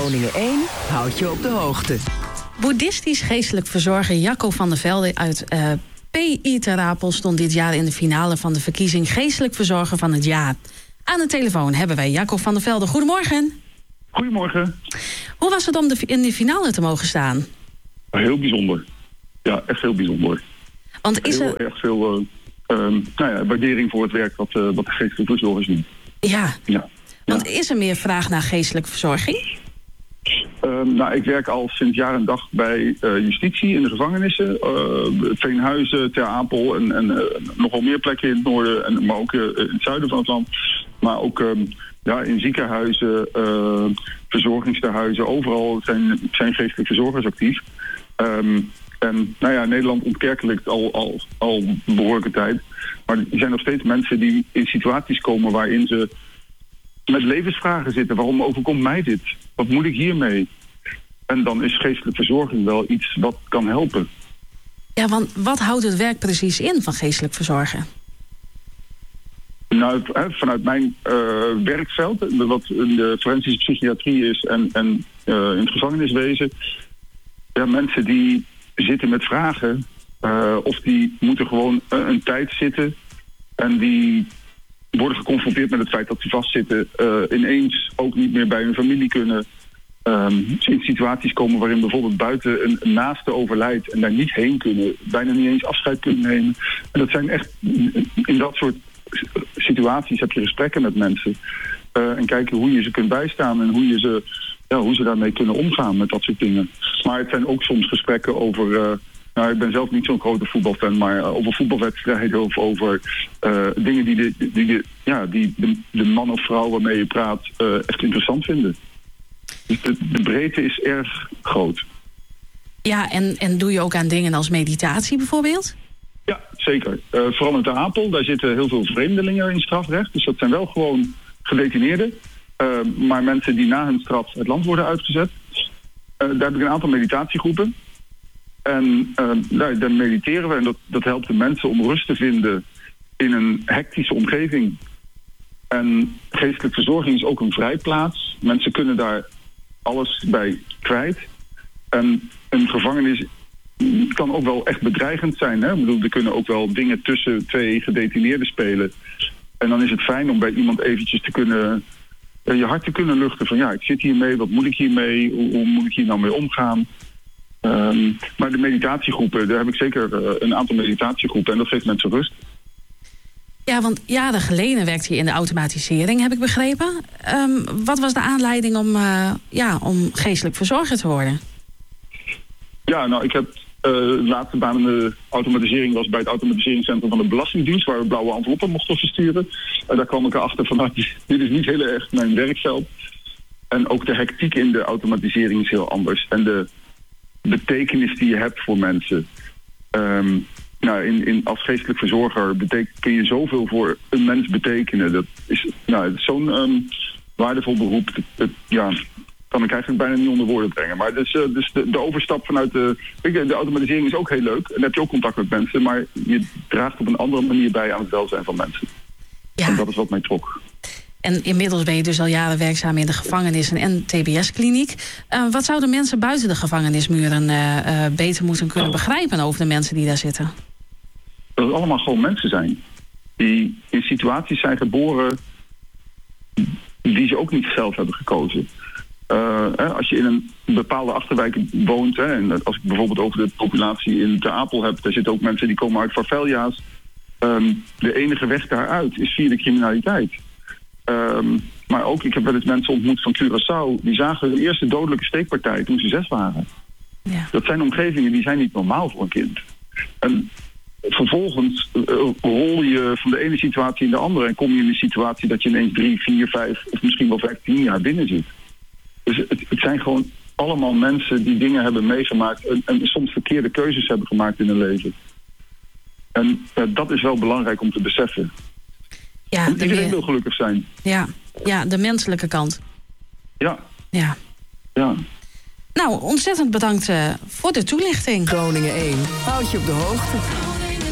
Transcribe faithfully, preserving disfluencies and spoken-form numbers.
Groningen één houdt je op de hoogte. Boeddhistisch geestelijk verzorger Jacco van der Velde uit uh, P I Ter Apel stond dit jaar in de finale van de verkiezing geestelijk verzorger van het jaar. Aan de telefoon hebben wij Jacco van der Velde. Goedemorgen. Goedemorgen. Hoe was het om de, in de finale te mogen staan? Heel bijzonder. Ja, echt heel bijzonder. Want is heel er... erg veel uh, um, nou ja, waardering voor het werk wat, uh, wat de geestelijke verzorgers doen. Ja. ja. Want ja. is er meer vraag naar geestelijke verzorging? Um, nou, ik werk al sinds jaar en dag bij uh, justitie in de gevangenissen. Uh, Veenhuizen, Ter Apel en, en uh, nogal meer plekken in het noorden, en, maar ook uh, in het zuiden van het land. Maar ook um, ja, in ziekenhuizen, uh, verzorgingstehuizen, overal zijn, zijn geestelijke verzorgers actief. Um, en nou ja, Nederland ontkerkelijkt al, al, al behoorlijke tijd. Maar er zijn nog steeds mensen die in situaties komen waarin ze met levensvragen zitten. Waarom overkomt mij dit? Wat moet ik hiermee? En dan is geestelijke verzorging wel iets wat kan helpen. Ja, want wat houdt het werk precies in van geestelijk verzorgen? Nou, vanuit mijn uh, werkveld, wat in de forensische psychiatrie is en, en uh, in het gevangeniswezen. Ja, mensen die zitten met vragen, uh, of die moeten gewoon uh, een tijd zitten en die worden geconfronteerd met het feit dat ze vastzitten, uh, ineens ook niet meer bij hun familie kunnen. Um, in situaties komen waarin bijvoorbeeld buiten een, een naaste overlijdt en daar niet heen kunnen, bijna niet eens afscheid kunnen nemen. En dat zijn echt, in dat soort situaties heb je gesprekken met mensen uh, en kijken hoe je ze kunt bijstaan en hoe je ze, ja, hoe ze daarmee kunnen omgaan met dat soort dingen. Maar het zijn ook soms gesprekken over, uh, nou, ik ben zelf niet zo'n grote voetbalfan, maar uh, over voetbalwedstrijden of over uh, dingen die, de, die, de, ja, die de, de man of vrouw waarmee je praat uh, echt interessant vinden. Dus de, de breedte is erg groot. Ja, en, en doe je ook aan dingen als meditatie bijvoorbeeld? Ja, zeker. Uh, vooral in Ter Apel, daar zitten heel veel vreemdelingen in strafrecht. Dus dat zijn wel gewoon gedetineerden. Uh, maar mensen die na hun straf het land worden uitgezet. Uh, daar heb ik een aantal meditatiegroepen. En uh, daar, daar mediteren we. En dat, dat helpt de mensen om rust te vinden in een hectische omgeving. En geestelijke verzorging is ook een vrijplaats. Mensen kunnen daar alles bij kwijt. En een gevangenis kan ook wel echt bedreigend zijn. Hè? Ik bedoel, er kunnen ook wel dingen tussen twee gedetineerden spelen. En dan is het fijn om bij iemand eventjes te kunnen, uh, je hart te kunnen luchten. Van ja, ik zit hiermee, wat moet ik hiermee? Hoe, hoe moet ik hier nou mee omgaan? Um, maar de meditatiegroepen, daar heb ik zeker uh, een aantal meditatiegroepen. En dat geeft mensen rust. Ja, want jaren geleden werkte je in de automatisering, heb ik begrepen. Um, wat was de aanleiding om, uh, ja, om geestelijk verzorger te worden? Ja, nou, ik heb uh, de laatste baan in de automatisering was bij het automatiseringscentrum van de Belastingdienst, waar we blauwe enveloppen mochten versturen. En daar kwam ik erachter van, nou, dit is niet heel erg mijn werkveld. En ook de hectiek in de automatisering is heel anders. En de betekenis die je hebt voor mensen. Um, nou, in, in, als geestelijk verzorger betek, kun je zoveel voor een mens betekenen. Dat is, nou, zo'n um, waardevol beroep. Dat, dat, ja, kan ik eigenlijk bijna niet onder woorden brengen. Maar dus, uh, dus de, de overstap vanuit de... De automatisering is ook heel leuk. En dan heb je ook contact met mensen. Maar je draagt op een andere manier bij aan het welzijn van mensen. Ja. En dat is wat mij trok. En inmiddels ben je dus al jaren werkzaam in de gevangenissen en T B S-kliniek. Uh, wat zouden mensen buiten de gevangenismuren uh, uh, beter moeten kunnen begrijpen over de mensen die daar zitten? Dat het allemaal gewoon mensen zijn. Die in situaties zijn geboren die ze ook niet zelf hebben gekozen. Uh, hè, als je in een bepaalde achterwijk woont, hè, en als ik bijvoorbeeld over de populatie in Ter Apel heb, daar zitten ook mensen die komen uit favela's. Um, de enige weg daaruit is via de criminaliteit. Um, maar ook, ik heb wel eens mensen ontmoet van Curaçao, die zagen hun eerste dodelijke steekpartij toen ze zes waren. Ja. Dat zijn omgevingen die zijn niet normaal voor een kind. En vervolgens uh, rol je van de ene situatie in de andere en kom je in een situatie dat je ineens drie, vier, vijf of misschien wel vijftien jaar binnen zit. Dus het, het zijn gewoon allemaal mensen die dingen hebben meegemaakt en, en soms verkeerde keuzes hebben gemaakt in hun leven. En uh, dat is wel belangrijk om te beseffen. Ja, en iedereen meer... wil gelukkig zijn. Ja, ja, de menselijke kant. Ja. Ja. Ja. Nou, ontzettend bedankt uh, voor de toelichting. Groningen één houdt je op de hoogte.